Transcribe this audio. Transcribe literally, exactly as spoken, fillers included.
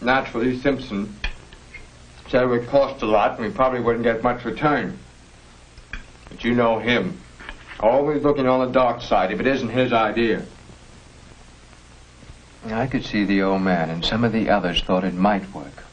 Naturally, Simpson said it would cost a lot and we probably wouldn't get much return. But you know him. Always looking on the dark side if it isn't his idea. I could see the old man and some of the others thought it might work.